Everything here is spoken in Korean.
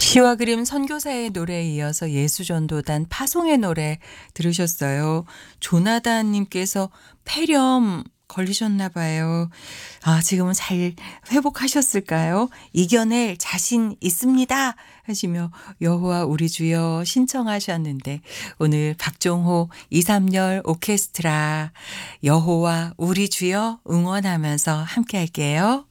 시와 그림 선교사의 노래에 이어서 예수전도단 파송의 노래 들으셨어요. 조나단 님께서 폐렴 걸리셨나 봐요. 아, 지금은 잘 회복하셨을까요? 이겨낼 자신 있습니다 하시며 여호와 우리 주여 신청하셨는데, 오늘 박종호 2, 3열 오케스트라 여호와 우리 주여 응원하면서 함께 할게요.